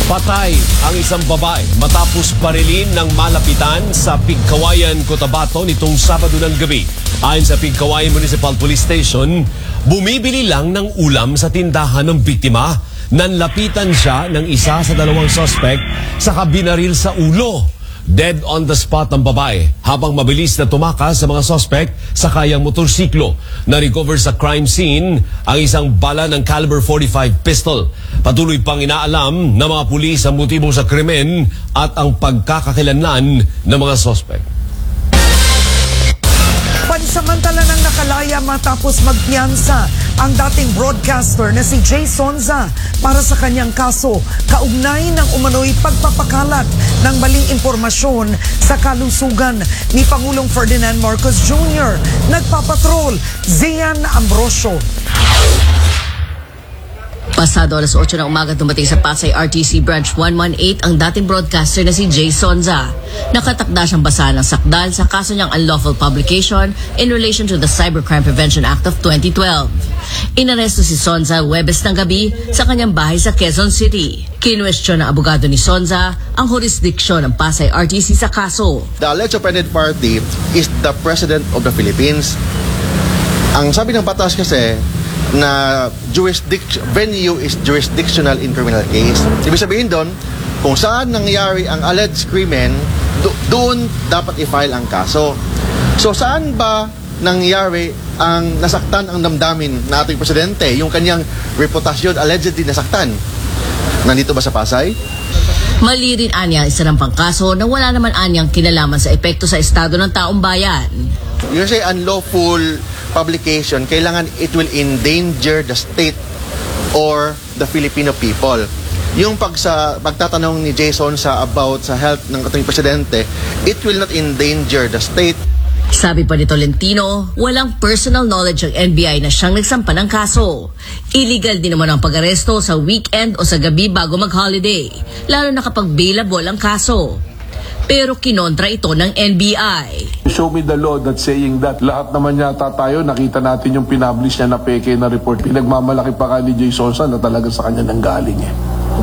Patay ang isang babae matapos barilin ng malapitan sa Pigkawayan, Cotabato nitong Sabado ng gabi. Ayon sa Pigkawayan Municipal Police Station, bumibili lang ng ulam sa tindahan ng biktima. Nanlapitan siya ng isa sa dalawang suspect sa binaril sa ulo. Dead on the spot ang babae habang mabilis na tumakas sa mga suspect sa kayang motorsiklo. Na-recover sa crime scene ang isang bala ng caliber .45 pistol. Patuloy pang inaalam ng mga pulis ang motibo sa krimen at ang pagkakakilanlan ng mga suspect. Pansamantala nang nakalaya matapos magpiyansa ang dating broadcaster na si Jay Sonza para sa kanyang kaso kaugnay ng umano'y pagpapakalat ng maling impormasyon sa kalusugan ni Pangulong Ferdinand Marcos Jr. Nagpapatrol, Zian Ambrosio. Pasado alas 8 ng umaga dumating sa Pasay RTC Branch 118 ang dating broadcaster na si Jay Sonza. Nakatakda siyang basahan ng sakdal sa kaso niyang unlawful publication in relation to the Cybercrime Prevention Act of 2012. Inaresto si Sonza Huwebes ng gabi sa kanyang bahay sa Quezon City. Kinwestiyon ng abogado ni Sonza ang jurisdiksyon ng Pasay RTC sa kaso. The alleged offended party is the President of the Philippines. Ang sabi ng batas kasi na venue is jurisdictional in criminal case. Ibig sabihin doon, kung saan nangyari ang alleged krimen, doon dapat i-file ang kaso. So saan ba nangyari ang nasaktan ang damdamin ng ating presidente? Yung kanyang reputasyon allegedly nasaktan. Nandito ba sa Pasay? Mali rin anya isa ng pangkaso na wala naman anyang kinalaman sa epekto sa estado ng taong bayan. Yung say unlawful publication, kailangan it will endanger the state or the Filipino people. Yung pagtatanong ni Jason about sa health ng ating presidente, it will not endanger the state. Sabi pa ni Tolentino, walang personal knowledge ang NBI na siyang nagsampa ng kaso. Illegal din naman ang pag-aresto sa weekend o sa gabi bago mag-holiday, lalo na kapag bailable ang kaso. Pero kinontra ito ng NBI. Show me the law that's saying that. Lahat naman yata tayo, nakita natin yung pinablish niya na peke na report. Pinagmamalaki pa ka ni Jay Sonza na talaga sa kanya nanggaling eh.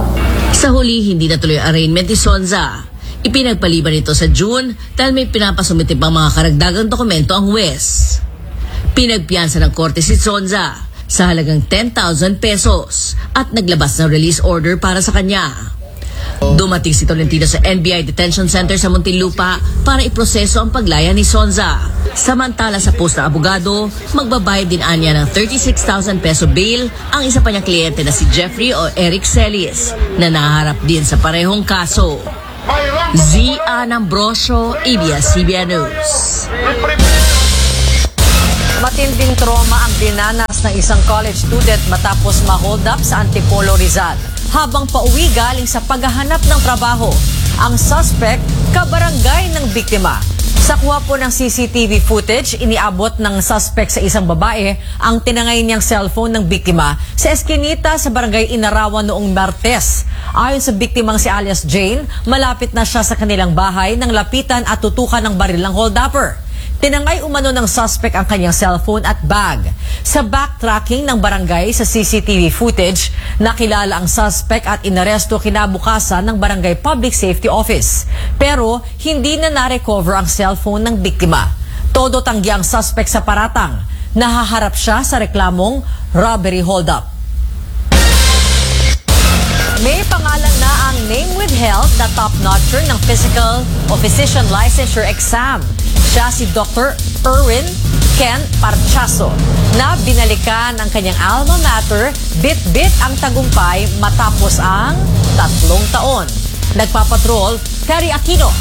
Sa huli, hindi natuloy ang arraignment ni Sonza. Ipinagpaliban ito sa June dahil may pinapasumite pang mga karagdagang dokumento ang West. Pinagpiyansa ng korte si Sonza sa halagang 10,000 pesos at naglabas ng release order para sa kanya. Dumating si Tolentino sa NBI Detention Center sa Muntinlupa para iproseso ang paglaya ni Sonza. Samantala sa post ng abogado, magbabayad din anya ng 36,000 peso bail ang isa pa niyang kliyente na si Jeffrey o Eric Celis na naharap din sa parehong kaso. Zian Ambrosio, ABS-CBN News. Matinding trauma ang dinanas ng isang college student matapos ma-hold up sa Antipolo, Rizal. Habang pauwi galing sa paghahanap ng trabaho, ang suspect kabarangay ng biktima. Sa kuha po ng CCTV footage, iniabot ng suspect sa isang babae ang tinangay niyang cellphone ng biktima sa eskinita sa barangay Inarawan noong Martes. Ayon sa biktimang si alias Jane, malapit na siya sa kanilang bahay nang lapitan at tutukan ng baril ng hold-upper. Tinangay umano ng suspect ang kanyang cellphone at bag. Sa backtracking ng barangay sa CCTV footage, nakilala ang suspect at inaresto kinabukasan ng Barangay Public Safety Office. Pero hindi na na-recover ang cellphone ng biktima. Todo tanggi ang suspect sa paratang. Nahaharap siya sa reklamong robbery hold-up. May pangalan na ang name withheld na top-notcher ng Physical o Physician Licensure Exam. Siya si Dr. Erwin Ken Parchaso na binalikan ang kanyang alma mater, bit-bit ang tagumpay matapos ang 3 taon. Nagpapatrol, Terry Aquino.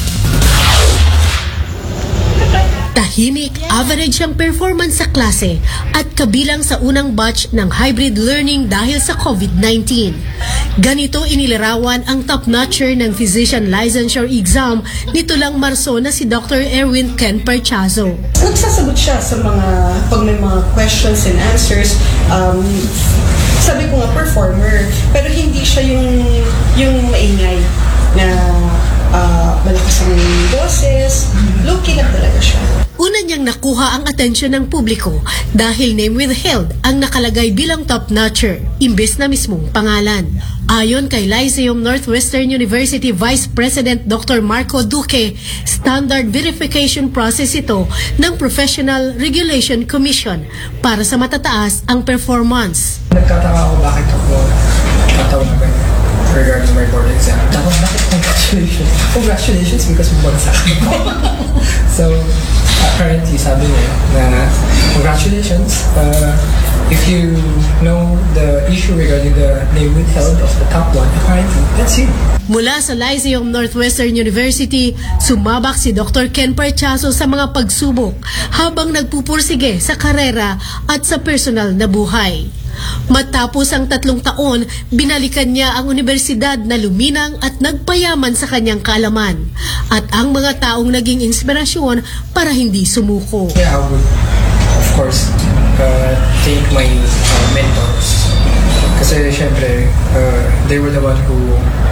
Tahimik, average ang performance sa klase at kabilang sa unang batch ng hybrid learning dahil sa COVID-19. Ganito inilarawan ang top-notcher ng Physician Licensure Exam nito lang Marso na si Dr. Erwin Ken Parchaso. Nagsasagot siya sa pag may mga questions and answers, sabi ko nga performer, pero hindi siya yung maingay na malakas ang boses, low-key lang talaga siya. Una Una niyang nakuha ang atensyon ng publiko dahil name withheld ang nakalagay bilang top-notcher, imbes na mismong pangalan. Ayon kay Lyceum Northwestern University Vice President Dr. Marco Duque, standard verification process ito ng Professional Regulation Commission para sa matataas ang performance. Nagtataka ako bakit ako tatawag na ganyan regarding my board exam. Tapos bakit congratulations? Congratulations because bumagsak. So, apparently sabi niya na congratulations. If you know the issue regarding the name withheld of the top one, apparently, that's it. Mula sa Lyceum Northwestern University, sumabak si Dr. Ken Parchaso sa mga pagsubok habang nagpupursige sa karera at sa personal na buhay. Matapos ang 3 taon, binalikan niya ang universidad na luminang at nagpayaman sa kanyang kaalaman at ang mga taong naging inspirasyon para hindi sumuko. Yeah, I would, of course, thank my mentors. Kasi syempre, they were the one who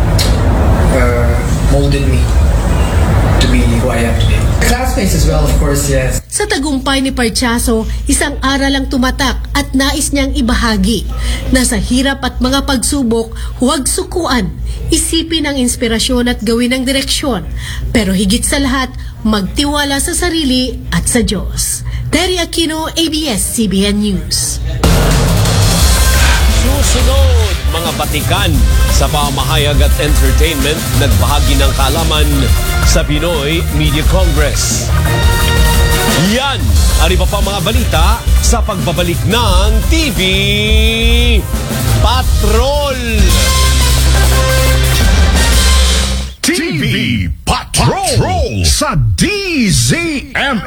molded me to be who I am today. Classmates as well, of course, yes. Sa tagumpay ni Parchaso, isang aral ang tumatak at nais niyang ibahagi na sa hirap at mga pagsubok, huwag sukuan, isipin ang inspirasyon at gawin ang direksyon. Pero higit sa lahat, magtiwala sa sarili at sa Diyos. Terry Aquino, ABS-CBN News. Susunod, mga batikan sa pamahayag at entertainment, nagbahagi ng kaalaman sa Pinoy Media Congress. Yan, ari pa pa mga balita sa pagbabalik ng TV Patrol. TV Patrol sa DZMM.